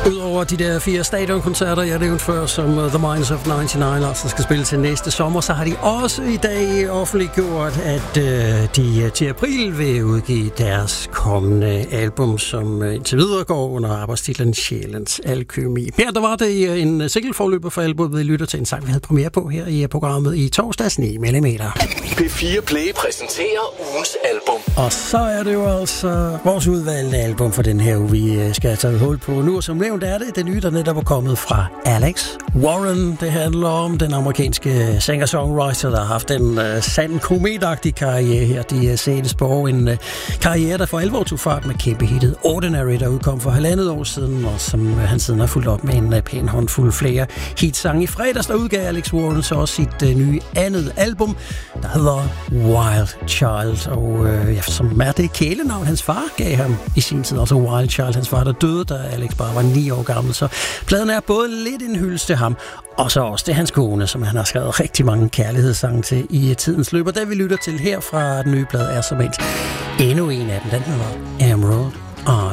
Udover de der 4 stadionkoncerter, jeg nævnte før, som The Minds of 99 altså skal spille til næste sommer, så har de også i dag offentliggjort, at de til april vil udgive deres kommende album, som indtil videre går under arbejdstitlen Sjælens Alkymi. Her der var det en single-forløber for albumet, vi lytter til en sang, vi havde premiere på her i programmet i torsdags 9 mm. P4 Play præsenterer ugens album. Og så er det jo altså vores udvalgte album for den her uge, vi skal tage hul på nu. Som nævnt er det nye, der netop er kommet fra Alex Warren. Det handler om den amerikanske singer-songwriter, der har haft en sand kometagtig karriere her. De sættes på en karriere, der for alvor tog fart med kæmpe hittet Ordinary, der udkom for 1,5 år siden, og som han siden har fulgt op med en pæn håndfuld flere hitsange. I fredags der udgav Alex Warren så også sit nye andet album, der hedder Wild Child, og som er det kælenavn, hans far gav ham i sin tid, altså Wild Child. Hans far der døde, da Alex bare var 9 år gammel, så pladen er både lidt en hyldest til ham, og så også til hans kone, som han har skrevet rigtig mange kærlighedssange til i tidens løb. Og det vi lytter til her fra den nye plade er som endnu en af dem, den hedder Emerald Eye.